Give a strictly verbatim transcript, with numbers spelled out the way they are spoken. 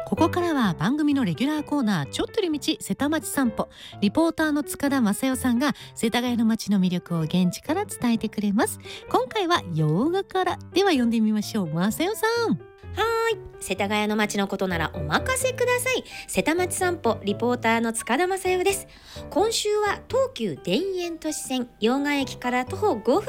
ここからは番組のレギュラーコーナー、ちょっと寄り道瀬田町散歩、リポーターの塚田正代さんが世田谷の街の魅力を現地から伝えてくれます。今回は洋画から。では読んでみましょう。正代さん。 はーい、世田谷の街のことならお任せください。瀬田町散歩リポーターの塚田正代です。今週は東急田園都市線用賀駅から徒歩ごふん